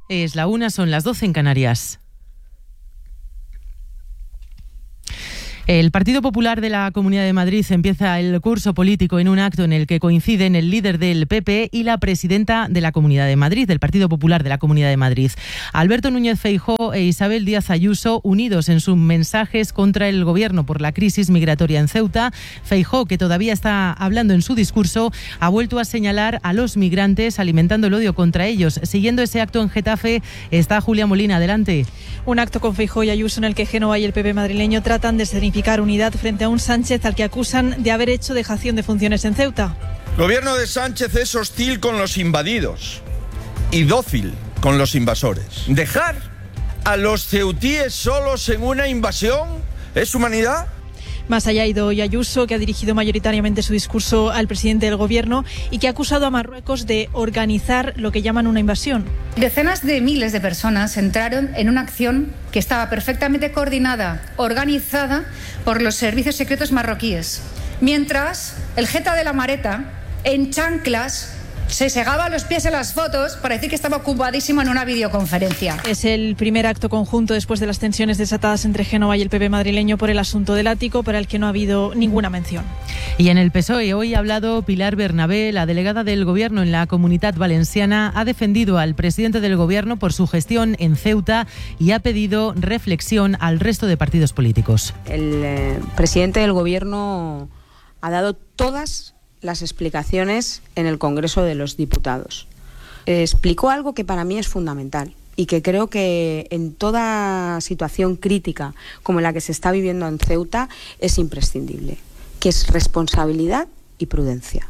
Es la 1, son las 12 en Canarias. El Partido Popular de la Comunidad de Madrid empieza el curso político en un acto en el que coinciden el líder del PP y la presidenta de la Comunidad de Madrid, del Partido Popular de la Comunidad de Madrid. Alberto Núñez Feijóo e Isabel Díaz Ayuso, unidos en sus mensajes contra el Gobierno por la crisis migratoria en Ceuta. Feijóo, que todavía está hablando en su discurso, ha vuelto a señalar a los migrantes, alimentando el odio contra ellos. Siguiendo ese acto en Getafe está Julia Molina. Adelante. Un acto con Feijóo y Ayuso en el que Génova y el PP madrileño tratan de significar unidad frente a un Sánchez al que acusan de haber hecho dejación de funciones en Ceuta. El gobierno de Sánchez es hostil con los invadidos y dócil con los invasores. ¿Dejar a los ceutíes solos en una invasión es humanidad? Más allá ha ido hoy Ayuso, que ha dirigido mayoritariamente su discurso al presidente del Gobierno y que ha acusado a Marruecos de organizar lo que llaman una invasión. Decenas de miles de personas entraron en una acción que estaba perfectamente coordinada, organizada por los servicios secretos marroquíes, mientras el jeta de la Mareta, en chanclas, se segaba los pies en las fotos para decir que estaba ocupadísimo en una videoconferencia. Es el primer acto conjunto después de las tensiones desatadas entre Génova y el PP madrileño por el asunto del ático, para el que no ha habido ninguna mención. Y en el PSOE hoy ha hablado Pilar Bernabé, la delegada del Gobierno en la Comunitat Valenciana. Ha defendido al presidente del Gobierno por su gestión en Ceuta y ha pedido reflexión al resto de partidos políticos. El presidente del Gobierno ha dado todas las explicaciones en el Congreso de los Diputados. Explicó algo que para mí es fundamental y que creo que en toda situación crítica como la que se está viviendo en Ceuta es imprescindible, que es responsabilidad y prudencia.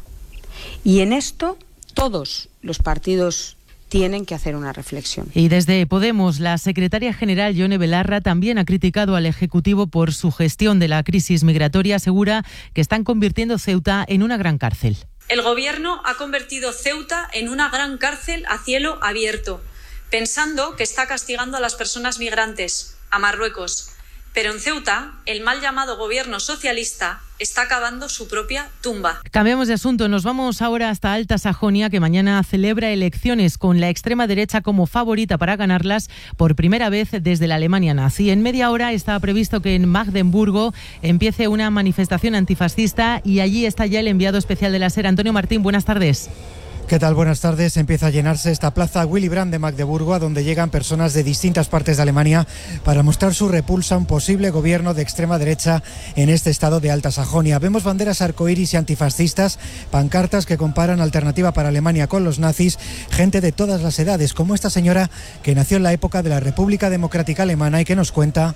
Y en esto todos los partidos tienen que hacer una reflexión. Y desde Podemos, la secretaria general Yone Belarra también ha criticado al Ejecutivo por su gestión de la crisis migratoria. Asegura que están convirtiendo Ceuta en una gran cárcel. El Gobierno ha convertido Ceuta en una gran cárcel a cielo abierto, pensando que está castigando a las personas migrantes, a Marruecos. Pero en Ceuta, el mal llamado gobierno socialista está cavando su propia tumba. Cambiamos de asunto, nos vamos ahora hasta Alta Sajonia, que mañana celebra elecciones con la extrema derecha como favorita para ganarlas por primera vez desde la Alemania nazi. En media hora está previsto que en Magdeburgo empiece una manifestación antifascista y allí está ya el enviado especial de la SER, Antonio Martín. Buenas tardes. ¿Qué tal? Buenas tardes. Empieza a llenarse esta plaza Willy Brandt de Magdeburgo, a donde llegan personas de distintas partes de Alemania para mostrar su repulsa a un posible gobierno de extrema derecha en este estado de Alta Sajonia. Vemos banderas arcoíris y antifascistas, pancartas que comparan Alternativa para Alemania con los nazis, gente de todas las edades, como esta señora que nació en la época de la República Democrática Alemana y que nos cuenta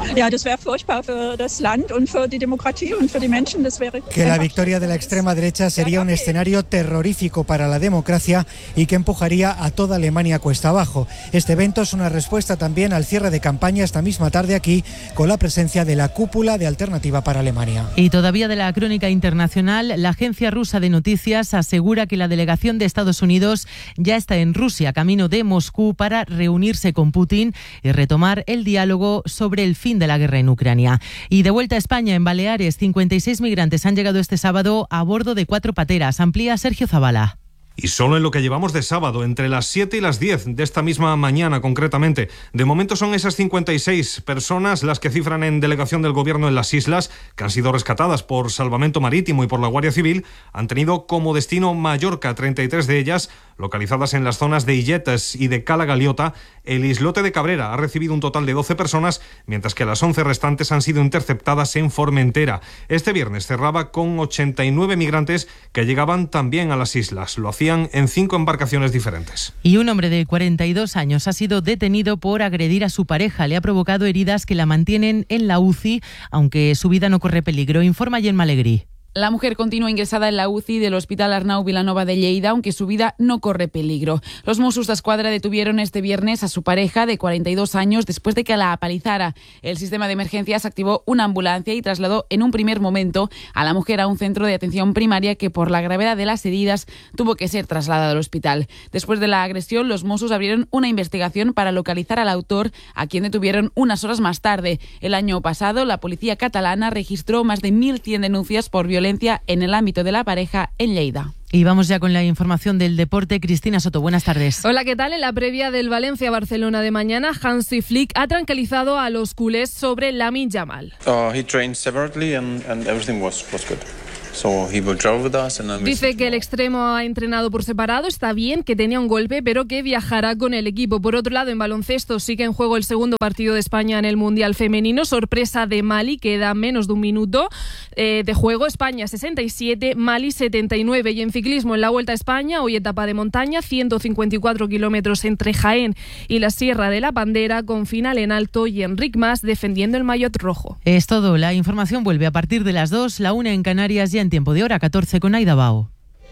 que la victoria de la extrema derecha sería un escenario terrorífico para la democracia y que empujaría a toda Alemania cuesta abajo. Este evento es una respuesta también al cierre de campaña esta misma tarde aquí, con la presencia de la cúpula de Alternativa para Alemania. Y todavía de la crónica internacional, la agencia rusa de noticias asegura que la delegación de Estados Unidos ya está en Rusia, camino de Moscú, para reunirse con Putin y retomar el diálogo sobre el fin de la guerra en Ucrania. Y de vuelta a España, en Baleares, 56 migrantes han llegado este sábado a bordo de 4 pateras. Amplía Sergio Zabala. Y solo en lo que llevamos de sábado, entre las 7 y las 10 de esta misma mañana concretamente. De momento son esas 56 personas las que cifran en delegación del Gobierno en las islas, que han sido rescatadas por Salvamento Marítimo y por la Guardia Civil. Han tenido como destino Mallorca, 33 de ellas localizadas en las zonas de Illetes y de Cala Galiota. El islote de Cabrera ha recibido un total de 12 personas, mientras que las 11 restantes han sido interceptadas en Formentera. Este viernes cerraba con 89 migrantes que llegaban también a las islas. Lo hacían en 5 embarcaciones diferentes. Y un hombre de 42 años ha sido detenido por agredir a su pareja. Le ha provocado heridas que la mantienen en la UCI, aunque su vida no corre peligro. Informa Gemma Alegrí. La mujer continúa ingresada en la UCI del Hospital Arnau Vilanova de Lleida, aunque su vida no corre peligro. Los Mossos d'Esquadra detuvieron este viernes a su pareja de 42 años después de que la apalizara. El sistema de emergencias activó una ambulancia y trasladó en un primer momento a la mujer a un centro de atención primaria que, por la gravedad de las heridas, tuvo que ser trasladado al hospital. Después de la agresión, los Mossos abrieron una investigación para localizar al autor, a quien detuvieron unas horas más tarde. El año pasado, la policía catalana registró más de 1.100 denuncias por violencia violencia en el ámbito de la pareja en Lleida. Y vamos ya con la información del deporte. Cristina Soto, buenas tardes. Hola, ¿qué tal? En la previa del Valencia-Barcelona de mañana, Hansi Flick ha tranquilizado a los culés sobre Lamine Yamal. He trained separately and everything was good. So he will travel with us and Dice que el extremo ha entrenado por separado, está bien, que tenía un golpe, pero que viajará con el equipo. Por otro lado, en baloncesto sigue en juego el segundo partido de España en el Mundial Femenino. Sorpresa de Mali, queda menos de un minuto de juego. España 67, Mali 79. Y en ciclismo, en la Vuelta a España, hoy etapa de montaña, 154 kilómetros entre Jaén y la Sierra de la Bandera, con final en alto y Enric Mas defendiendo el maillot rojo. Es todo. La información vuelve a partir de las 2, la 1 en Canarias y en tiempo de hora 14 con Aida Bao.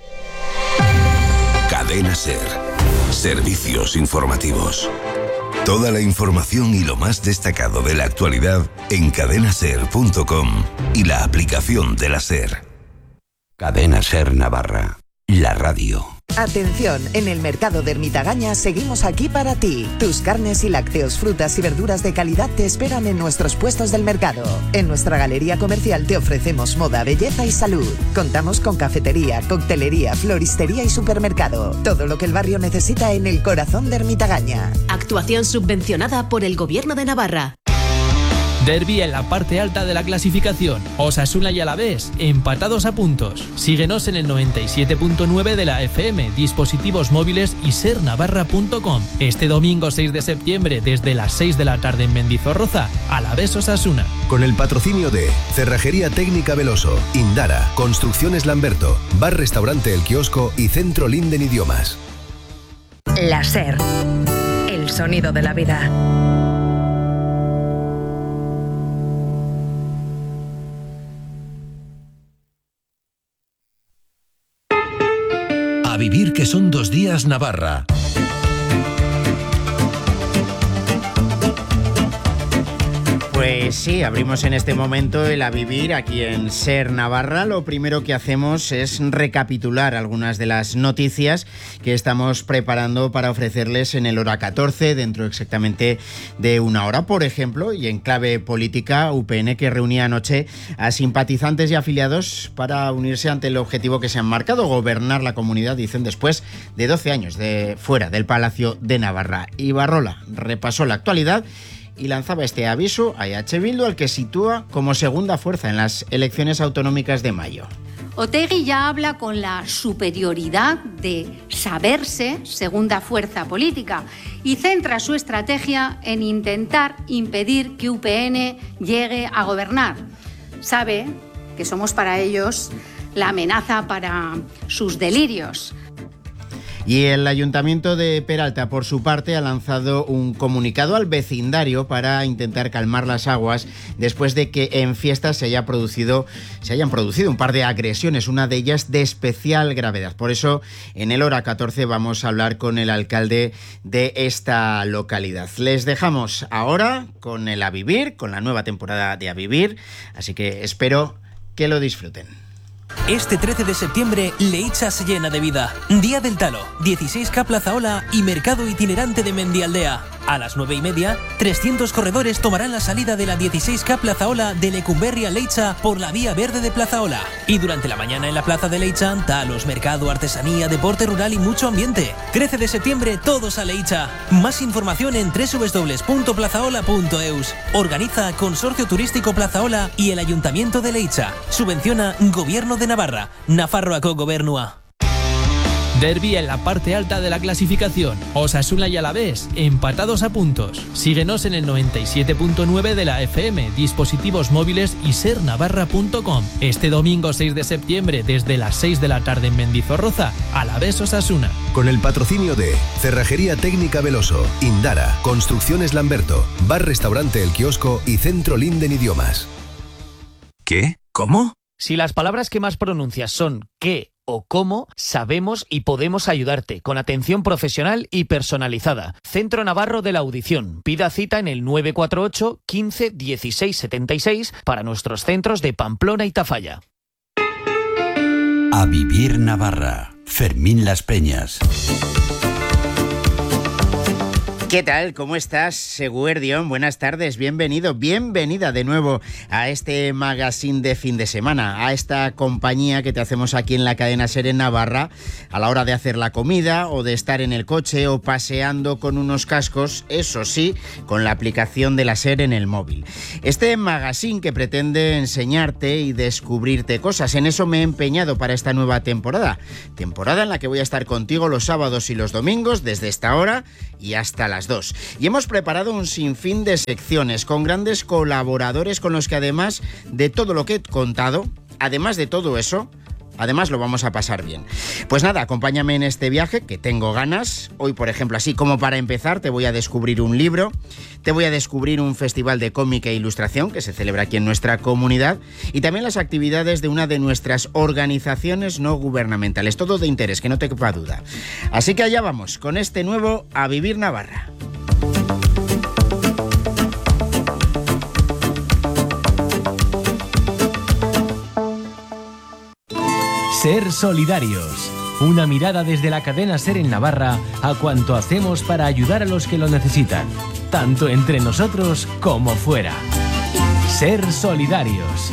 Cadena SER. Servicios informativos. Toda la información y lo más destacado de la actualidad en cadenaser.com y la aplicación de la SER. Cadena SER Navarra, la radio. Atención, en el mercado de Ermitagaña seguimos aquí para ti. Tus carnes y lácteos, frutas y verduras de calidad te esperan en nuestros puestos del mercado. En nuestra galería comercial te ofrecemos moda, belleza y salud. Contamos con cafetería, coctelería, floristería y supermercado. Todo lo que el barrio necesita en el corazón de Ermitagaña. Actuación subvencionada por el Gobierno de Navarra. Derbi en la parte alta de la clasificación. Osasuna y Alavés, empatados a puntos. Síguenos en el 97.9 de la FM, dispositivos móviles y sernavarra.com. Este domingo 6 de septiembre, desde las 6 de la tarde en Mendizorroza, Alavés Osasuna. Con el patrocinio de Cerrajería Técnica Veloso, Indara, Construcciones Lamberto, Bar Restaurante El Kiosco y Centro Linden Idiomas. La SER, el sonido de la vida. A vivir, que son 2 días Navarra. Pues sí, abrimos en este momento el A Vivir aquí en SER Navarra. Lo primero que hacemos es recapitular algunas de las noticias que estamos preparando para ofrecerles en el hora 14, dentro exactamente de una hora. Por ejemplo, y en clave política, UPN, que reunía anoche a simpatizantes y afiliados para unirse ante el objetivo que se han marcado: gobernar la comunidad, dicen, después de 12 años de fuera del Palacio de Navarra. Ibarrola repasó la actualidad y lanzaba este aviso a EH Bildu, al que sitúa como segunda fuerza en las elecciones autonómicas de mayo. Otegi ya habla con la superioridad de saberse segunda fuerza política y centra su estrategia en intentar impedir que UPN llegue a gobernar. Sabe que somos para ellos la amenaza para sus delirios. Y el Ayuntamiento de Peralta, por su parte, ha lanzado un comunicado al vecindario para intentar calmar las aguas después de que en fiestas se hayan producido un par de agresiones, una de ellas de especial gravedad. Por eso, en el hora 14 vamos a hablar con el alcalde de esta localidad. Les dejamos ahora con el A Vivir, con la nueva temporada de A Vivir, así que espero que lo disfruten. Este 13 de septiembre, Leitza se llena de vida. Día del Talo, 16K Plazaola y Mercado Itinerante de Mendialdea. A las 9:30, 300 corredores tomarán la salida de la 16K Plazaola de Lecumberri a Leitza por la Vía Verde de Plazaola. Y durante la mañana en la Plaza de Leitza, talos, mercado, artesanía, deporte rural y mucho ambiente. 13 de septiembre, todos a Leitza. Más información en www.plazaola.eus. Organiza Consorcio Turístico Plazaola y el Ayuntamiento de Leitza. Subvenciona Gobierno de Navarra. Nafarroako Gobernua. Derbi en la parte alta de la clasificación. Osasuna y Alavés, empatados a puntos. Síguenos en el 97.9 de la FM, dispositivos móviles y sernavarra.com. Este domingo 6 de septiembre, desde las 6 de la tarde en Mendizorroza, Alavés Osasuna. Con el patrocinio de Cerrajería Técnica Veloso, Indara, Construcciones Lamberto, Bar Restaurante El Kiosco y Centro Linden Idiomas. ¿Qué? ¿Cómo? Si las palabras que más pronuncias son qué o cómo, sabemos y podemos ayudarte con atención profesional y personalizada. Centro Navarro de la Audición. Pida cita en el 948 15 16 76 para nuestros centros de Pamplona y Tafalla. A Vivir Navarra. Fermín Las Peñas. ¿Qué tal? ¿Cómo estás, Seguer Dion? Buenas tardes, bienvenido, bienvenida de nuevo a este magazine de fin de semana, a esta compañía que te hacemos aquí en la cadena SER en Navarra a la hora de hacer la comida o de estar en el coche o paseando con unos cascos, eso sí, con la aplicación de la SER en el móvil. Este magazine que pretende enseñarte y descubrirte cosas, en eso me he empeñado para esta nueva temporada en la que voy a estar contigo los sábados y los domingos desde esta hora y hasta las 2. Y hemos preparado un sinfín de secciones con grandes colaboradores con los que además de todo lo que he contado, además de todo eso, además lo vamos a pasar bien. Pues nada, acompáñame en este viaje que tengo ganas. Hoy, por ejemplo, así como para empezar, te voy a descubrir un libro, te voy a descubrir un festival de cómic e ilustración que se celebra aquí en nuestra comunidad y también las actividades de una de nuestras organizaciones no gubernamentales. Todo de interés, que no te quepa duda. Así que allá vamos, con este nuevo A Vivir Navarra. Ser solidarios. Una mirada desde la cadena SER en Navarra a cuanto hacemos para ayudar a los que lo necesitan, tanto entre nosotros como fuera. Ser solidarios.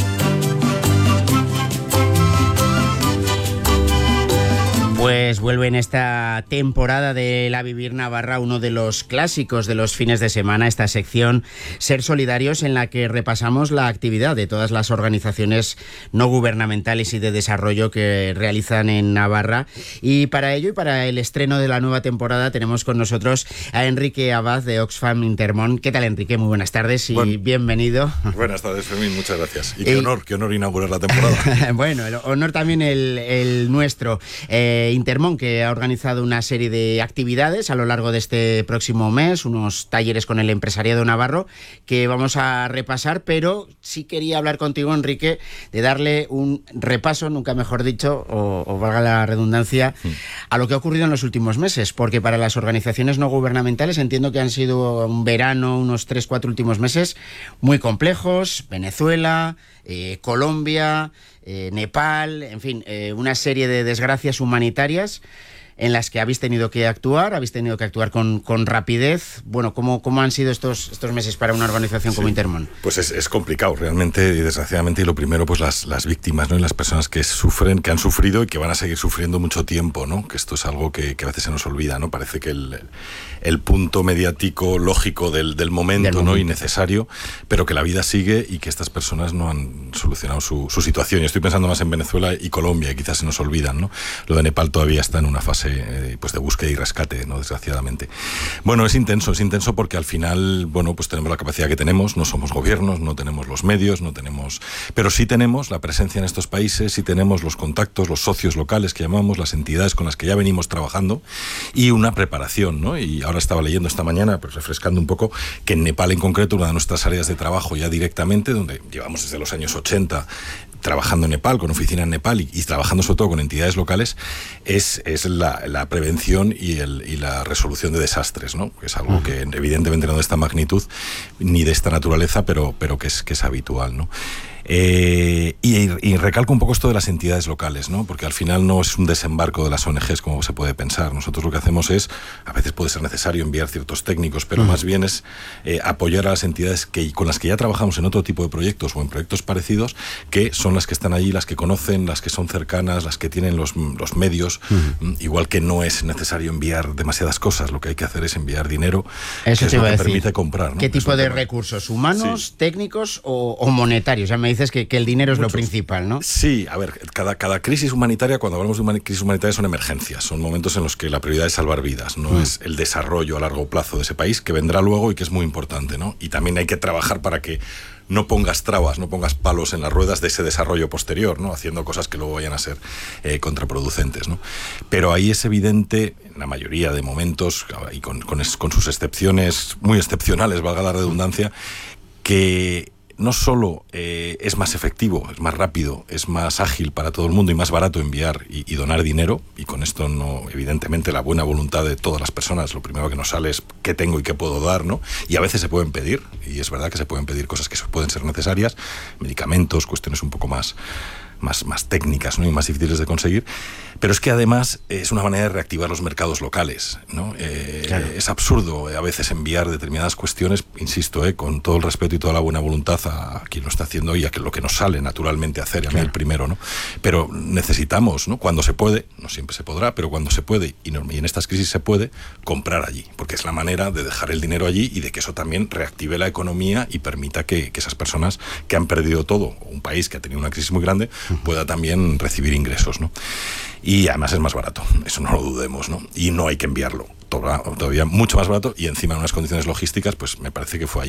Pues vuelve en esta temporada de La Vivir Navarra uno de los clásicos de los fines de semana, esta sección Ser Solidarios, en la que repasamos la actividad de todas las organizaciones no gubernamentales y de desarrollo que realizan en Navarra. Y para ello y para el estreno de la nueva temporada tenemos con nosotros a Enrique Abad de Oxfam Intermón. ¿Qué tal, Enrique? Muy buenas tardes y bienvenido. Buenas tardes, Fermín, muchas gracias. Y qué honor inaugurar la temporada. Bueno, el honor también el nuestro. Intermón, que ha organizado una serie de actividades a lo largo de este próximo mes, unos talleres con el empresariado navarro que vamos a repasar, pero sí quería hablar contigo, Enrique, de darle un repaso, nunca mejor dicho, o valga la redundancia, a lo que ha ocurrido en los últimos meses, porque para las organizaciones no gubernamentales entiendo que han sido un verano, unos 3-4 últimos meses muy complejos. Venezuela, Colombia, Nepal, en fin, una serie de desgracias humanitarias en las que habéis tenido que actuar con rapidez. Bueno, ¿cómo han sido estos meses para una organización como Intermón? Pues es complicado realmente y desgraciadamente, y lo primero, pues las víctimas, ¿no? Y las personas que sufren, que han sufrido y que van a seguir sufriendo mucho tiempo, ¿no? Que esto es algo que a veces se nos olvida, ¿no? Parece que el punto mediático lógico del momento, ¿no? Y necesario, pero que la vida sigue y que estas personas no han solucionado su situación. Y estoy pensando más en Venezuela y Colombia, y quizás se nos olvidan, ¿no? Lo de Nepal todavía está en una fase pues de búsqueda y rescate, ¿no? Desgraciadamente. Bueno, es intenso porque al final, bueno, pues tenemos la capacidad que tenemos, no somos gobiernos, no tenemos los medios, pero sí tenemos la presencia en estos países, sí tenemos los contactos, los socios locales que llamamos, las entidades con las que ya venimos trabajando y una preparación, ¿no? Y ahora estaba leyendo esta mañana, pues refrescando un poco, que en Nepal en concreto, una de nuestras áreas de trabajo ya directamente, donde llevamos desde los años 80 trabajando en Nepal, con oficina en Nepal y trabajando sobre todo con entidades locales, es la prevención y la resolución de desastres, ¿no? Que es algo que evidentemente no de esta magnitud ni de esta naturaleza, pero que es habitual, ¿no? Y recalco un poco esto de las entidades locales, ¿no? Porque al final no es un desembarco de las ONGs como se puede pensar. Nosotros lo que hacemos es, a veces puede ser necesario enviar ciertos técnicos, pero más bien es apoyar a las entidades con las que ya trabajamos en otro tipo de proyectos o en proyectos parecidos, que son las que están allí, las que conocen, las que son cercanas, las que tienen los medios. Igual que no es necesario enviar demasiadas cosas, lo que hay que hacer es enviar dinero. Eso que te iba a decir. Permite comprar, ¿no? ¿Qué tipo de recursos? ¿Humanos, técnicos o monetarios? Ya me dices que el dinero es lo principal, ¿no? Sí, a ver, cada crisis humanitaria, cuando hablamos de una crisis humanitaria, son emergencias, son momentos en los que la prioridad es salvar vidas, no es el desarrollo a largo plazo de ese país, que vendrá luego y que es muy importante, ¿no? Y también hay que trabajar para que no pongas trabas, no pongas palos en las ruedas de ese desarrollo posterior, ¿no? Haciendo cosas que luego vayan a ser contraproducentes, ¿no? Pero ahí es evidente, en la mayoría de momentos, y con sus excepciones muy excepcionales, valga la redundancia, que no solo es más efectivo, es más rápido, es más ágil para todo el mundo y más barato enviar y donar dinero, y con esto no, evidentemente la buena voluntad de todas las personas, lo primero que nos sale es qué tengo y qué puedo dar, ¿no? Y a veces se pueden pedir, y es verdad que se pueden pedir cosas que pueden ser necesarias, medicamentos, cuestiones un poco más más técnicas, ¿no? Y más difíciles de conseguir, pero es que además es una manera de reactivar los mercados locales, ¿no? Claro. Es absurdo a veces enviar determinadas cuestiones, insisto, con todo el respeto y toda la buena voluntad a quien lo está haciendo y a que lo que nos sale naturalmente hacer, a mí el primero, ¿no? Pero necesitamos, ¿no? Cuando se puede, no siempre se podrá, pero cuando se puede, y en estas crisis se puede, comprar allí, porque es la manera de dejar el dinero allí y de que eso también reactive la economía y permita que esas personas que han perdido todo, un país que ha tenido una crisis muy grande, pueda también recibir ingresos, ¿no? Y además es más barato, eso no lo dudemos, ¿no? Y no hay que enviarlo todavía mucho más barato y encima en unas condiciones logísticas, pues me parece que fue ahí